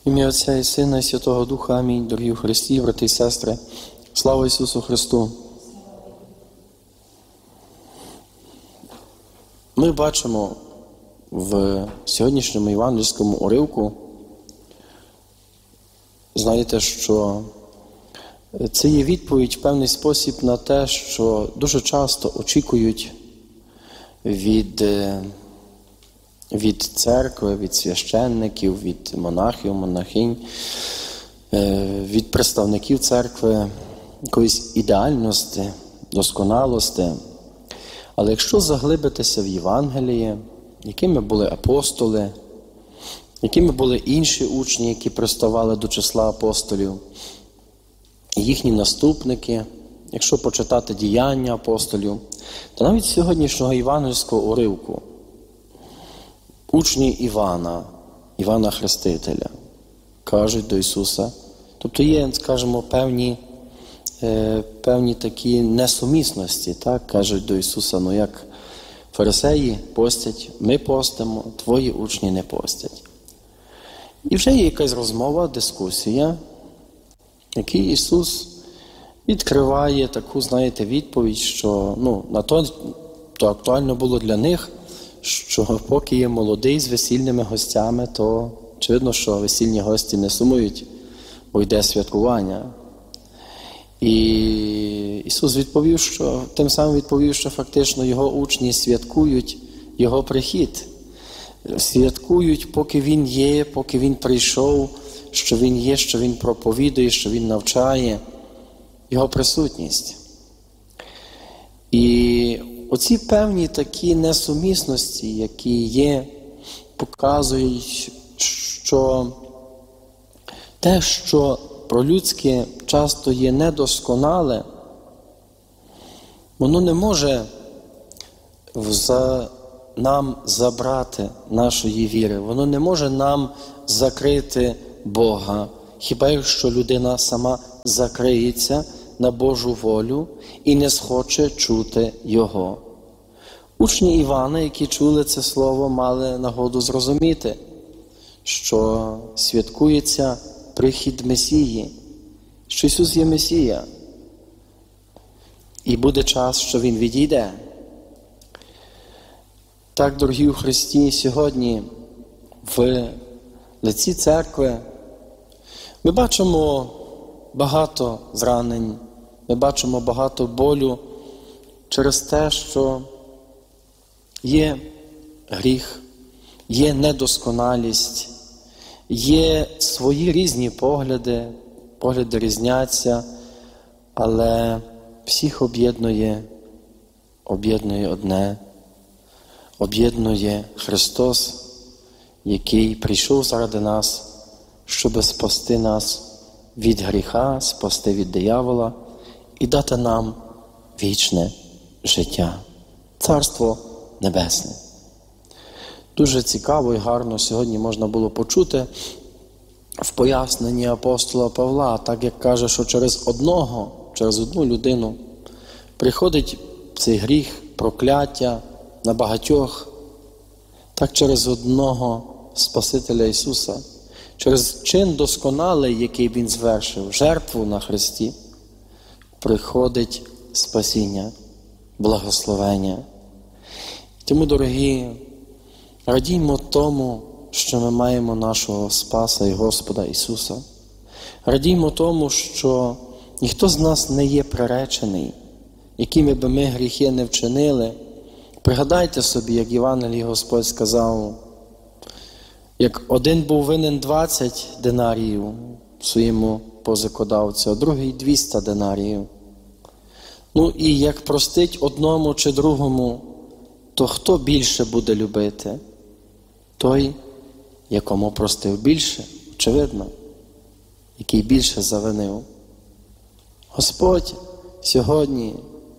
Ім'я Отця і Сина, і Святого Духа. Амінь. Дорогі в Христі, брати і сестри, слава Ісусу Христу! Ми бачимо в сьогоднішньому євангельському уривку, знаєте, що це є відповідь в певний спосіб на те, що дуже часто очікують від церкви, від священників, від монахів, монахинь, від представників церкви якоїсь ідеальності, досконалості. Але якщо заглибитися в Євангеліє, якими були апостоли, якими були інші учні, які приставали до числа апостолів, їхні наступники, якщо почитати діяння апостолів, то навіть з сьогоднішнього євангельського уривку учні Івана Хрестителя, кажуть до Ісуса, тобто є, скажімо, певні такі несумісності, так, кажуть до Ісуса, ну як фарисеї постять, ми постимо, твої учні не постять. І вже є якась розмова, дискусія, в якій Ісус відкриває таку, знаєте, відповідь, що на то актуально було для них, що поки є молодий з весільними гостями, то очевидно, що весільні гості не сумують, бо йде святкування. І Ісус тим самим відповів, що фактично Його учні святкують Його прихід. Святкують, поки Він є, поки Він прийшов, що Він є, що Він проповідує, що Він навчає, Його присутність. І оці певні такі несумісності, які є, показують, що те, що пролюдське часто є недосконале, воно не може нам забрати нашої віри, воно не може нам закрити Бога, хіба якщо людина сама закриється на Божу волю і не схоче чути Його. Учні Івана, які чули це слово, мали нагоду зрозуміти, що святкується прихід Месії, що Ісус є Месія. І буде час, що Він відійде. Так, дорогі у Христі, сьогодні в лиці церкви ми бачимо багато зранень, ми бачимо багато болю через те, що є гріх, є недосконалість, є свої різні погляди різняться, але всіх об'єднує одне, об'єднує Христос, який прийшов заради нас, щоб спасти нас від гріха, спасти від диявола і дати нам вічне життя, Царство Небесне. Дуже цікаво і гарно сьогодні можна було почути в поясненні апостола Павла, так як каже, що через одну людину приходить цей гріх, прокляття на багатьох, так через одного Спасителя Ісуса, через чин досконалий, який Він звершив, жертву на хресті, приходить спасіння, благословення. Тому, дорогі, радіймо тому, що ми маємо нашого Спаса і Господа Ісуса. Радіймо тому, що ніхто з нас не є приречений, якими би ми гріхи не вчинили. Пригадайте собі, як Євангелії Господь сказав, як один був винен 20 динаріїв своєму позикодавцю, а другий 200 динаріїв. І як простить одному чи другому, то хто більше буде любити? Той, якому простив більше, очевидно, який більше завинив. Господь сьогодні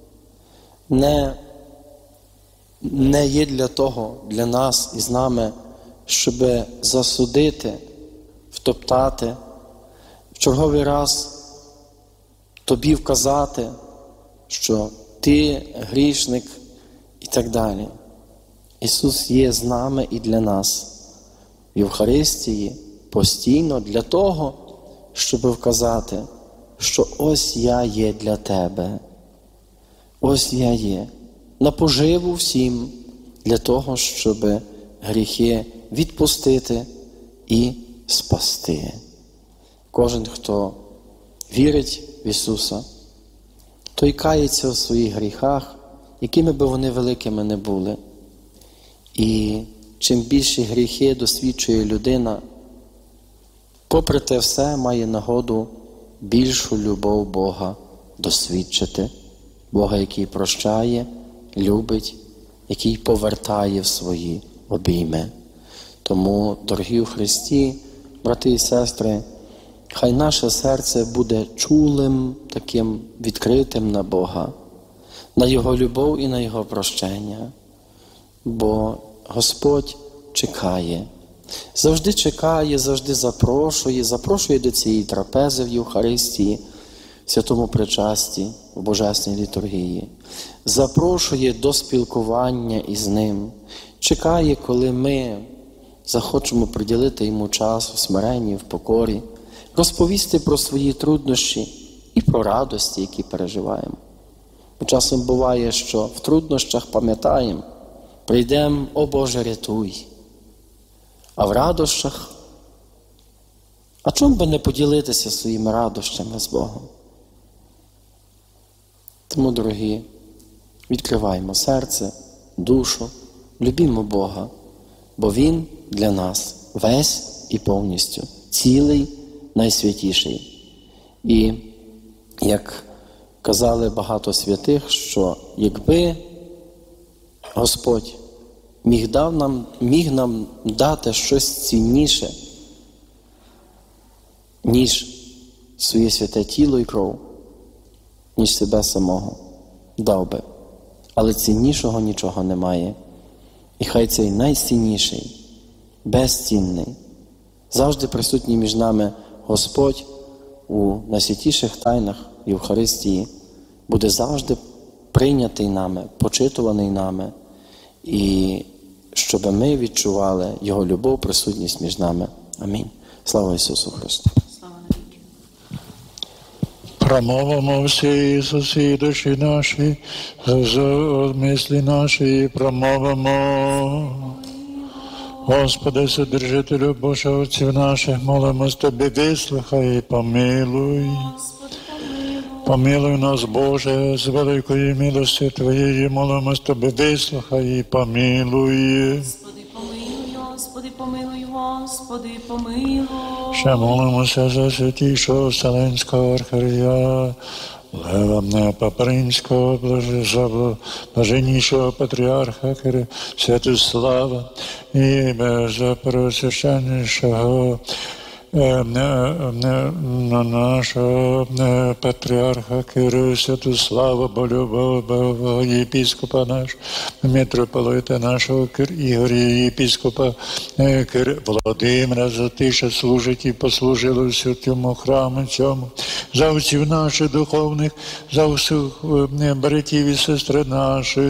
не є для нас і з нами, щоб засудити, втоптати, в черговий раз тобі вказати, що ти грішник і так далі. Ісус є з нами і для нас в Євхаристії, постійно для того, щоб вказати, що ось я є для тебе. Ось я є. На поживу всім для того, щоб гріхи відпустити і спасти. Кожен, хто вірить в Ісуса, той кається у своїх гріхах, якими би вони великими не були. І чим більші гріхи досвідчує людина, попри те все має нагоду більшу любов Бога досвідчити. Бога, який прощає, любить, який повертає в свої обійми. Тому, дорогі у Христі, брати і сестри, хай наше серце буде чулим, таким відкритим на Бога, на Його любов і на Його прощення. Бо Господь чекає, завжди запрошує до цієї трапези в Євхаристії, в святому причасті, в Божественній літургії. Запрошує до спілкування із Ним. Чекає, коли ми захочемо приділити Йому час у смиренні, в покорі, розповісти про свої труднощі і про радості, які переживаємо. Бо часом буває, що в труднощах пам'ятаємо, прийдемо, о Боже, рятуй. А в радощах, а чому би не поділитися своїми радощами з Богом? Тому, дорогі, відкриваємо серце, душу, любімо Бога, бо Він для нас весь і повністю, цілий, найсвятіший. І, як казали багато святих, що якби Господь міг нам дати щось цінніше, ніж своє святе тіло і кров, ніж себе самого, дав би. Але ціннішого нічого немає. І хай цей найцінніший, безцінний, завжди присутній між нами Господь у найсвятіших тайнах Євхаристії буде завжди прийнятий нами, почитуваний нами, і щоб ми відчували Його любов, присутність між нами. Амінь. Слава Ісусу Христу! Промовимо всі Ісусі, душі наші, з мислі наші промовимо. Господи, Содержителю Боже отців наших, молимось Тобі, вислухай і помилуй. Помилуй нас, Боже, з великої милості Твоєї, молимось Тобі, вислухай і помилуй. Господи, помилуй, Господи, помилуй, Господи, помилуй. Ще молимося за святішого Вселенського архієрея Лева Папаринського, за блаженнішого патріарха Святослава і за пресвященнішого нашого патріарха Кирила Святослава, Болюбова, єпископа нашого, митрополита нашого Ігоря, єпископа Володимира, за те, що служить і послужили в святому храмі цьому, за отців наших духовних, за усіх братів і сестри наші.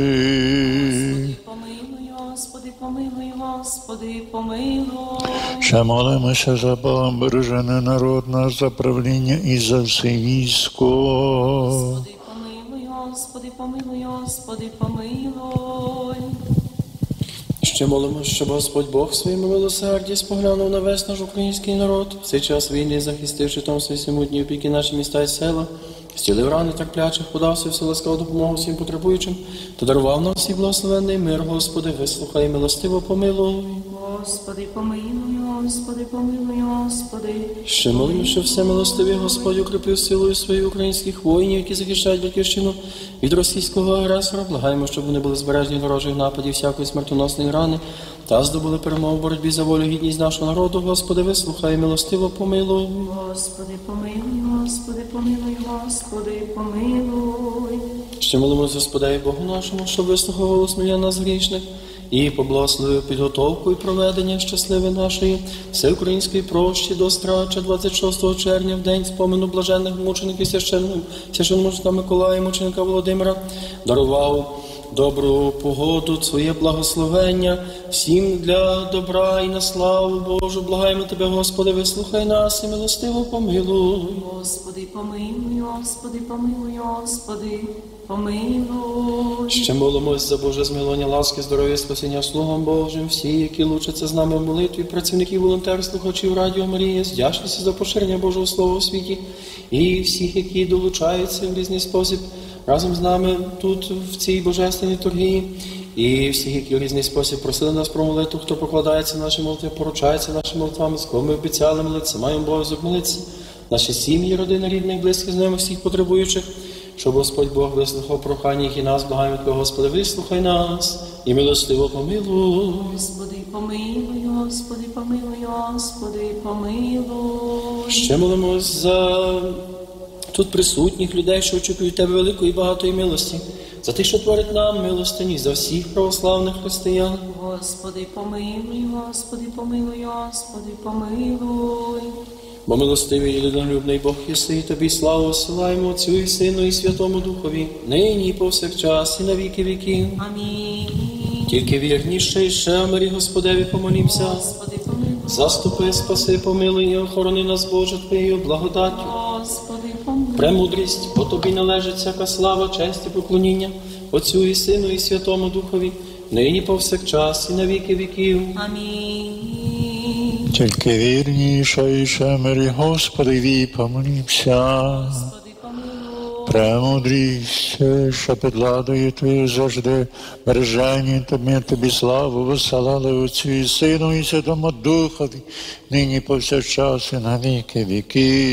Господи, помилуй, Господи, помилуй. Ще молимося за Богом бережений народ наш, за правління і за все військо. Господи, помилуй, Господи, помилуй, Господи, помилуй. Ще молимо, щоб Господь Бог своїм милосерді споглянув на весь наш український народ, в цей час війни захистивши там свої всемутні опіки наші міста і села, зцілив рани терплячих, подався всю ласкаву допомогу всім потребуючим, та дарував нам всі благословенний мир. Господи, вислухай і милостиво помилуй. Господи, помилуй, Господи, помилуй, Господи. Ще молимо, щоб все милостиві Господь укріпив силою своїх українських воїнів, які захищають батьківщину від російського агресора. Благаємо, щоб вони були збережені від ворожих нападів, всякої смертоносної рани, та здобули перемогу в боротьбі за волю і гідність нашого народу. Господи, вислухай і милостиво помилуй. Господи, помилуй, Господи, помилуй, Господи, помилуй. Ще молимося Господеві Богу нашому, щоб вислухав голос моління нас грішних і поблагословив підготовку і проведення щасливої нашої всеукраїнської прощі до страча 26 червня, в день спомену блаженних мучеників священномученика Миколая і мученика Володимира, дарував добру погоду, Твоє благословення, всім для добра і на славу Божу. Благаємо Тебе, Господи, вислухай нас і милостиво помилуй. Господи, помилуй, Господи, помилуй, Господи, помилуй. Ще молимось за Боже змилування, ласки, здоров'я, спасіння слугам Божим, всі, які лучаться з нами в молитві, працівників, волонтерів, слухачів Радіо Марія, з вдячності за поширення Божого Слова у світі, і всіх, які долучаються в різний спосіб разом з нами тут, в цій божественній літургії, і всіх, які в різний спосіб просили нас про молитву, хто покладається в наші молитви, поручається нашими молитвами, з кого ми обіцяли молитися, маємо обов'язок молитися, наші сім'ї, родини, рідних, близьких, знайомих, всіх потребуючих, щоб Господь Бог вислухав прохання їх і нас, благаємо Тебе, Господи, вислухай нас і милостиво помилуй. Господи, помилуй, Господи, помилуй, Господи, помилуй. Ще молимось за тут присутніх людей, що очікують Тебе великої і багатої милості, за тих, що творить нам милостині, за всіх православних християн. Господи, помилуй, Господи, помилуй, Господи, помилуй. Бо милостивий і людинолюбний Бог єси, і Тобі славу осилаємо Отцю і Сину і Святому Духові, нині і повсякчас, і на віки віків. Амінь. Тільки вірніше і ще мирі Господеві помолімся. Господи, помилуй, Заступи, спаси, помилуй і охорони нас, Боже, Твоєю благодаттю. Господи, помилуй. Премудрість, бо Тобі належить всяка слава, честь і поклоніння, Отцю і Сину і Святому Духові, нині повсякчас, і на віки віків. Амінь. Тільки вірніше і шемері, Господи, помолімся. Господи, помилуй. Премудрість, що під ладою Твоєю завжди бережені Тобі славу висилали Отцю і Сину і Святому Духові, нині повсякчас і на віки віки.